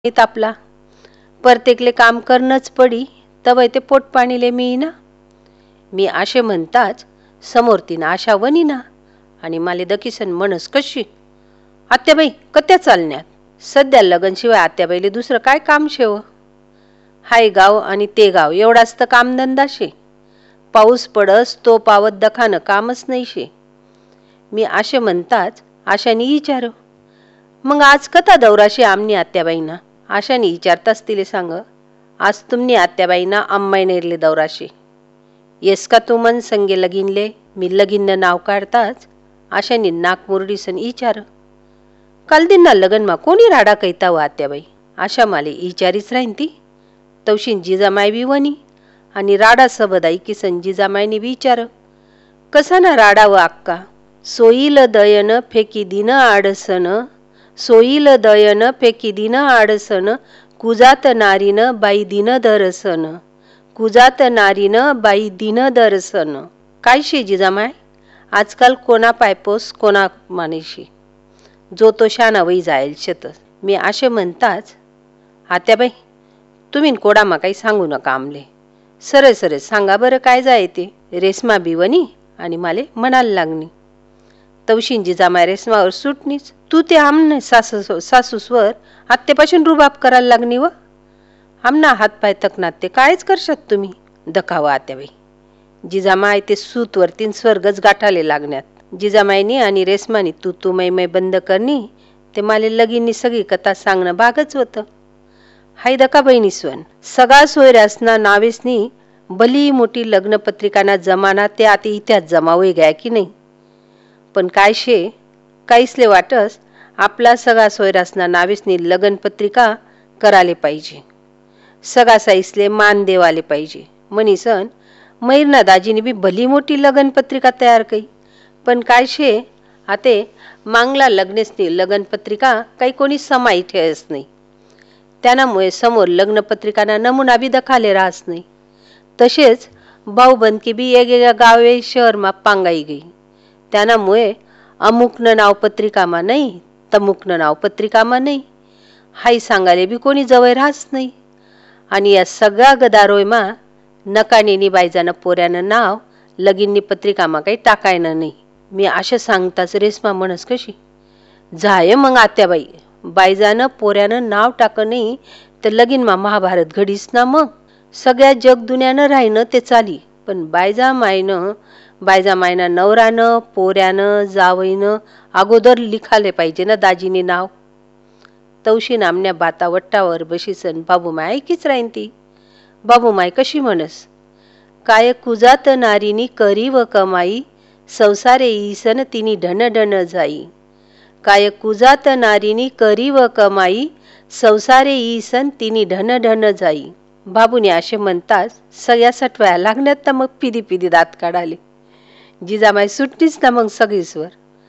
तापला परतेकले काम करणंच पडी तवय ते पोट पाणीले मी ना मी आशे म्हणताच समोर तीन आशा वनी ना आणि माले दकीसन मनस कशी आत्याबाई कत्या चालण्यात सध्या लगन शिवाय आत्याबाईले दुसरं काय काम शेव हाय गाव आणि ते गाव एवढाच तर कामधंदा शे पाऊस पडस तो पावत दखानं कामच नाही शे मी आशे म्हणताच आशानी विचार मग आज कथा दौराशे आमनी आत्याबाईना आशानी विचारताच तिले सांग आज तुमनी आत्याबाईना अम्माई नेरले दौराशे येस का तू मन संगे लगीनले मी लगीन नाव काढताच आशानी नाक मुरडीसन विचार काल दिना लगन मा कोणी राडा कैता व आत्याबाई आशा माले विचारीच राहीन ती तवशीन जिजामाय बी वनी आणि राडा सबदाई किसन जिजामायनी विचार कसा ना राडा व अक्का सोयील दयन फेकी दिन आडसन सोयील दयन फेकी दिन आडसन कुजात नारीन बाई दिन दरसन कुजात नारीन बाई दिन दरसन काय शे जिजामाय आजकाल कोणा पायपोस कोणा मानेशी जो तो शाना वई जायल शेत मी आशे म्हणताच आत्याबाई तुम्ही कोडामा काही सांगू नका आमले सरळ सरळ सांगा बरं काय जाय ते रेशमा बिवनी आणि माले म्हणायला लागणी तवशीन जिजामाय रेशमावर सुटणीच तू ते आमने सासूस्वर आत्तेपासून रुबाब करायला लागणी व आमना हातपाय तकनात ते कायच करशात तुम्ही दखावा आत्याबाई जिजामाय ते सूतवरतीन स्वर्गच गाठाले लागण्यात जिजामायनी आणि रेशमानी तू मै बंद करणी ते माले लगीनी सगळी कथा सांगणं भागच होतं हाय दका बहिणी स्वन सगळा सोयऱ्यासना नावेसनी भली मोठी लग्नपत्रिकाना जमाना ते आता इथ्याच जमावे गया की नाही पण काय शे काहीसले वाटस आपला सगळा सोयरासना नावेसनी लगनपत्रिका कराले पाहिजे सगळा साईसले मान देवाले पाहिजे मनीसन मैरना दाजीने बी भली मोठी लगनपत्रिका तयार कई पण काय शे आते मांगला लग्नेसनी लगनपत्रिका काही कोणी समाई ठेस नाही त्यामुळे समोर लग्नपत्रिकाना नमुना बी दखाले राहस नाही तसेच भाऊबंदकी बी वेगवेगळ्या गावे शहरमा पांगाई गई त्यामुळे अमुकनं नाव पत्रिकामा नाही तमुकनं नाव पत्रिकामा नाही हाई सांगाले बी कोणी जवळ राहस नाही आणि या सगळ्या गदारोयमा नकानेनी बायजानं पोऱ्यानं नाव लगीननी पत्रिकामा काही टाकायनं नाही मी अशा सांगताच रेशमा म्हणस कशी जाय मग आत्याबाई बायजानं पोऱ्यानं नाव टाक नाही तर लगीनमा महाभारत घडीस ना मग सगळ्या जग दुनियानं राहिनं ते चाली पण बायजा मायना नवरानं पोऱ्यानं जावईनं अगोदर लिखाले पाहिजे ना दाजीने नाव तवशी नामन्या बातावट्टावर बशीसन बाबूमाय ऐकीच राहीन ती बाबूमाय कशी म्हणस काय कुजात नारीनी करी व कमाई संसारे ईसन तिनी ढन जाई काय कुजात नारीनी करी व कमाई संसारे ईसन तिनी ढन जाई बाबूने असे म्हणताच सगळ्या सटवाया लागण्यात तर मग पिदी दात काढाले जिजामाय सुट्टीच ना मग सगळीसवर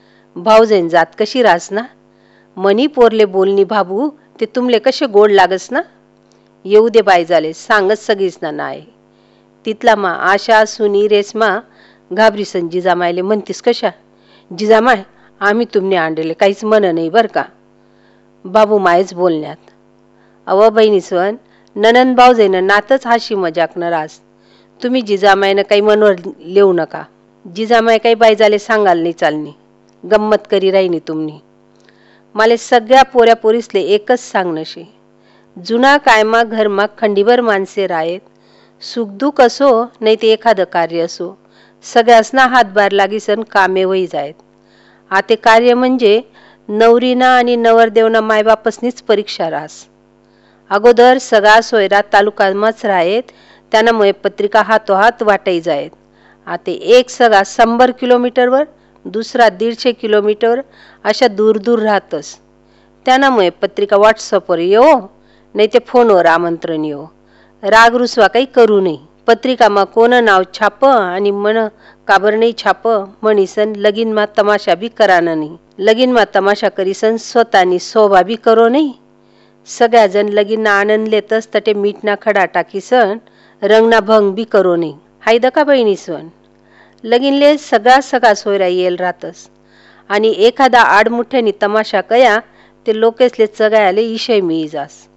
भाऊजेन जात कशी रास ना मनी पोरले बोलणी बाबू ते तुमले कसे गोड लागस ना येऊ दे बाय झाले सांगत सगळीच ना नाय तिथला मा आशा सुनी रेशमा घाबरीसन जिजामायले म्हणतीस कशा जिजामाय आम्ही तुमने आणलेले काहीच मन नाही बर का बाबू मायच बोलण्यात अव बहिणीसवन ननन भाऊजेनं नातच हाशी मजाक न रास तुम्ही जिजामायनं काही मनवर लिहू नका जिजामाय काही बायजाले सांगाल नाही चालनी गंमत करी राहिनी तुमनी माले सगळ्या पोऱ्या पोरीसले एकच सांगणशे जुना कायमा घरमा खंडीभर माणसे रायत सुखदुख असो नाही ते एखादं कार्य असो सगळ्यासना हातभार लागीसन कामे वही जायत आते कार्य म्हणजे नवरीना आणि नवरदेवना मायबापसनीच परीक्षा रास अगोदर सगळा सोयरा तालुकामच राहत त्यामुळे पत्रिका हातोहात वाटाई जायत आते एक सगळा 100 किलोमीटरवर दुसरा 150 किलोमीटर अशा दूर राहतस त्यामुळे पत्रिका व्हॉट्सअपवर येऊ नाही ते फोनवर आमंत्रण येऊ राग रुसवा काही करू नये पत्रिकामा कोण नाव छाप आणि मन काबर नाही छाप म्हणीसन लगीनमा तमाशा बी कराना नाही लगीनमा तमाशा करीसन स्वतःनी शोभा बी करो नाही सगळ्या जण लगीनना आनंद लेतस तटे मीठना खडा टाकीसन रंगना भंग बी करो नाही हाय दका बहिणी सण लगीनले सगळा सोयरा येल राहतस आणि एखादा आडमुठ्यानी तमाशा कया ते लोकेसले चगायले इशय मिळी जास